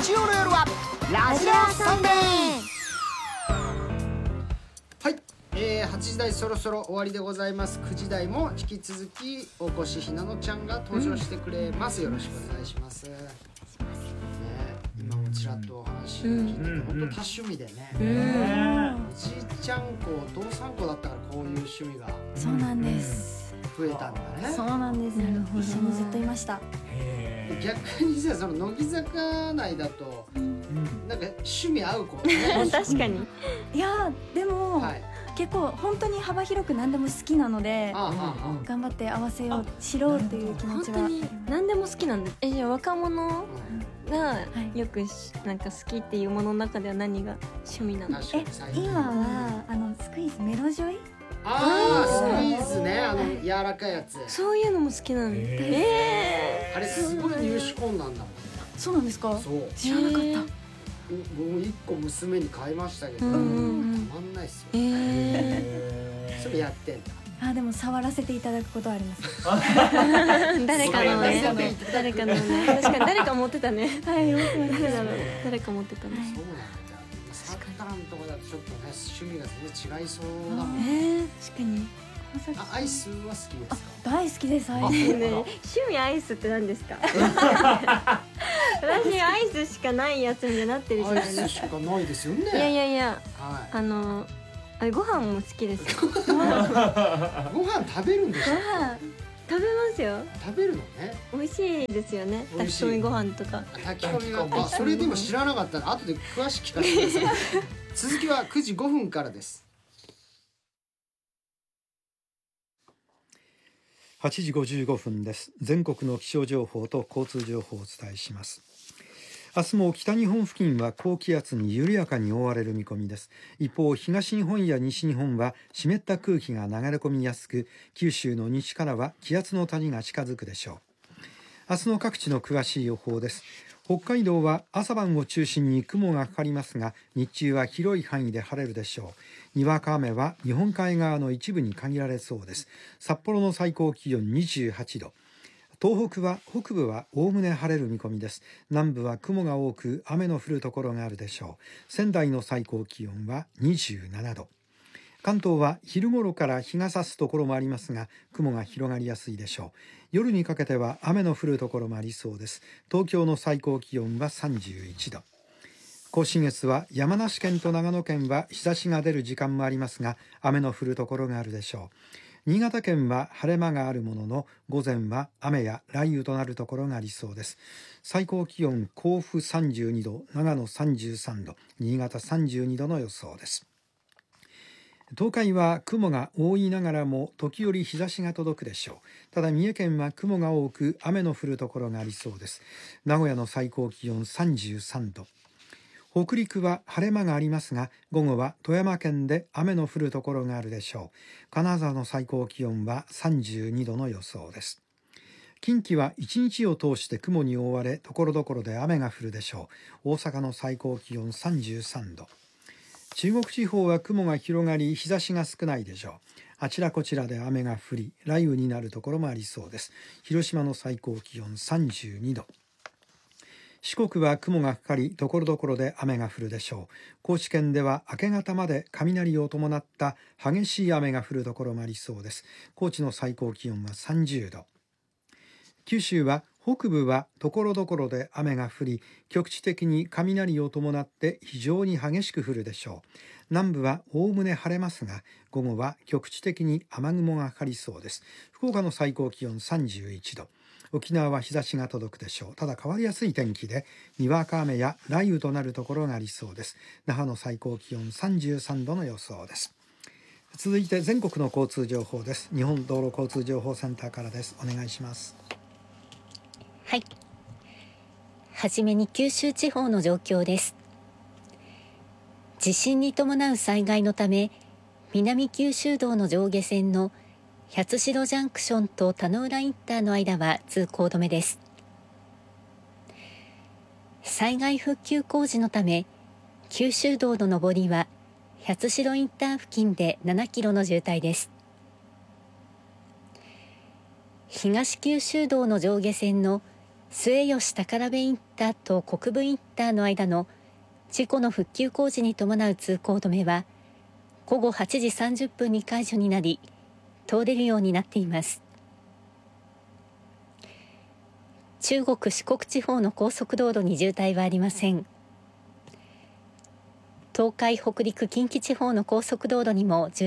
日曜の夜はラジオサンデー。はい、8時台そろそろ終わりでございます。9時台も引き続き大越ひなのちゃんが登場してくれます、よろしくお願いします。今もちらっとお話聞いてて、本当多趣味でね、おじいちゃん子お父さん子だったからこういう趣味がそうなんです、 増えたんだね。 そうなんです。一緒にずっといました。 逆にさ、その乃木坂内だと、なんか趣味合う子、 確かに。 いやでも、結構本当に幅広く何でも好きなので、頑張って合わせようしろっていう気持ちは。 本当に何でも好きなんで。じゃあ若者がよくなんか好きっていうものの中では何が趣味なの？ 今はスクイーズメロジョイ。 スクイーズね、柔らかいやつ。 そういうのも好きなの。あれすごい入手困難だもんね。 そうなんですか？ そう、 知らなかった。 僕も1個娘に買いましたけど、たまんないっすよ。それやってんだ。 でも触らせていただくことはあります。 誰かのね、誰かのね、確かに誰か持ってたね。はい、誰か持ってたね。 そうなんだ。サッカーのとこだとちょっとね、趣味が全然違いそうだもんね。 確かに。 アイスは好きですか？ 大好きです。アイスね。趣味アイスって何ですか？私アイスしかないやつになってるじゃないですか。 アイスしかないですよね。 いや、ご飯も好きですよ。 ご飯食べるんですか？ 食べますよ。 食べるのね。 美味しいですよね。炊き込みご飯とか。 炊き込みが、それでも知らなかったら後で詳しく聞かせてください。続きは9時5分からです。 8時55分です。全国の気象情報と交通情報をお伝えします。明日も北日本付近は高気圧に緩やかに覆われる見込みです。一方、東日本や西日本は湿った空気が流れ込みやすく、九州の西からは気圧の谷が近づくでしょう。明日の各地の詳しい予報です。北海道は朝晩を中心に雲がかかりますが、日中は広い範囲で晴れるでしょう。にわか雨は日本海側の一部に限られそうです。札幌の最高気温28度。東北は北部はおおむね晴れる見込みです。南部は雲が多く雨の降るところがあるでしょう。仙台の最高気温は27度。関東は昼頃から日が差すところもありますが、雲が広がりやすいでしょう。夜にかけては雨の降るところもありそうです。東京の最高気温は31度。甲信越は山梨県と長野県は日差しが出る時間もありますが、雨の降るところがあるでしょう。新潟県は晴れ間があるものの、午前は雨や雷雨となるところがありそうです。最高気温、甲府32度、長野33度、新潟32度の予想です。東海は雲が多いながらも時折日差しが届くでしょう。ただ三重県は雲が多く雨の降るところがありそうです。名古屋の最高気温33度。北陸は晴れ間がありますが、午後は富山県で雨の降るところがあるでしょう。金沢の最高気温は32度の予想です。近畿は一日を通して雲に覆われ、所々で雨が降るでしょう。大阪の最高気温33度。中国地方は雲が広がり、日差しが少ないでしょう。あちらこちらで雨が降り、雷雨になるところもありそうです。広島の最高気温32度。四国は雲がかかり、所々で雨が降るでしょう。高知県では明け方まで雷を伴った激しい雨が降るところもありそうです。高知の最高気温は30度。九州は北部は所々で雨が降り、局地的に雷を伴って非常に激しく降るでしょう。南部はおおむね晴れますが、午後は局地的に雨雲がかかりそうです。福岡の最高気温31度。沖縄は日差しが届くでしょう。ただ変わりやすい天気で、にわか雨や雷雨となるところがありそうです。那覇の最高気温33度の予想です。続いて全国の交通情報です。日本道路交通情報センターからです。お願いします。 はい。はじめに九州地方の状況です。地震に伴う災害のため、南九州道の上下線の八代ジャンクションと田野浦インターの間は通行止めです。災害復旧工事のため、九州道の上りは八代インター付近で7キロの渋滞です。東九州道の上下線の末吉宝部インターと国分インターの間の事故の復旧工事に伴う通行止めは午後8時30分に解除になり、通れるようになっています。中国四国地方の高速道路に渋滞はありません。東海、北陸、近畿地方の高速道路にも渋